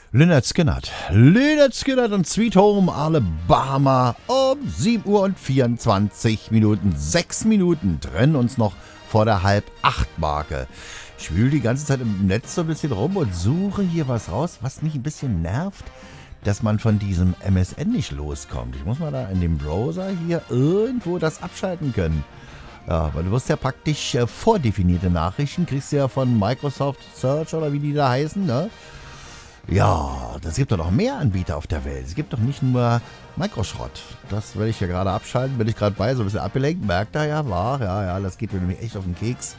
Lynyrd Skynyrd. Lynyrd Skynyrd und Sweet Home Alabama um 7 Uhr und 24 Minuten. 6 Minuten trennen uns noch vor der Halb-8-Marke. Ich wühle die ganze Zeit im Netz so ein bisschen rum und suche hier was raus, was mich ein bisschen nervt, dass man von diesem MSN nicht loskommt. Ich muss mal da in dem Browser hier irgendwo das abschalten können. Ja, weil du wirst ja praktisch vordefinierte Nachrichten, kriegst du ja von Microsoft Search oder wie die da heißen, ne? Ja, das gibt doch noch mehr Anbieter auf der Welt. Es gibt doch nicht nur Microschrott. Das will ich ja gerade abschalten, bin ich gerade bei, so ein bisschen abgelenkt. Merkt er ja, das geht mir nämlich echt auf den Keks.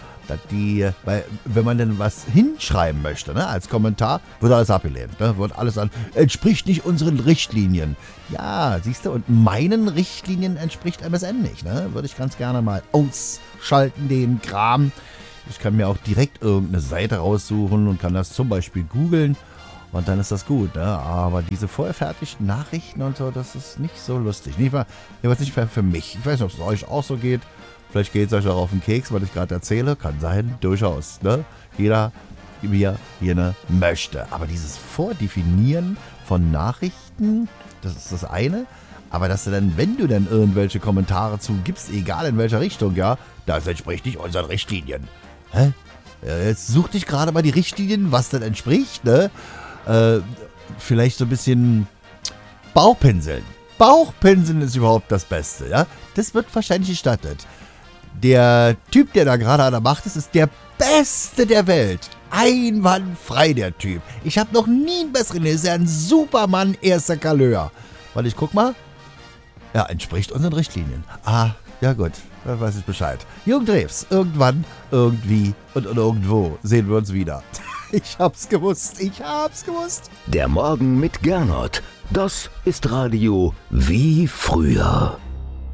Weil wenn man denn was hinschreiben möchte, ne, als Kommentar, wird alles abgelehnt. Ne, wird alles entspricht nicht unseren Richtlinien. Ja, siehst du, und meinen Richtlinien entspricht MSN nicht. Ne? Würde ich ganz gerne mal ausschalten, den Kram. Ich kann mir auch direkt irgendeine Seite raussuchen und kann das zum Beispiel googeln. Und dann ist das gut, ne? Aber diese vorfertigten Nachrichten und so, das ist nicht so lustig. Jedenfalls nicht für mich. Ich weiß nicht, ob es euch auch so geht. Vielleicht geht es euch auch auf den Keks, was ich gerade erzähle. Kann sein, durchaus. Ne? Jeder, wie er gerne möchte. Aber dieses Vordefinieren von Nachrichten, das ist das eine. Aber dass du dann, wenn du dann irgendwelche Kommentare zugibst, egal in welcher Richtung, ja, das entspricht nicht unseren Richtlinien. Hä? Jetzt such dich gerade mal die Richtlinien, was denn entspricht, ne? Vielleicht so ein bisschen Bauchpinseln. Bauchpinseln ist überhaupt das Beste, ja? Das wird wahrscheinlich gestattet. Der Typ, der da gerade an der Macht ist der Beste der Welt. Einwandfrei, der Typ. Ich habe noch nie einen besseren. Er ist ja ein Supermann, erster Couleur. Weil ich guck mal. Ja, entspricht unseren Richtlinien. Ah, ja gut. Da weiß ich Bescheid. Jürgen Drews. Irgendwann, irgendwie und irgendwo sehen wir uns wieder. Ich hab's gewusst. Der Morgen mit Gernot. Das ist Radio wie früher.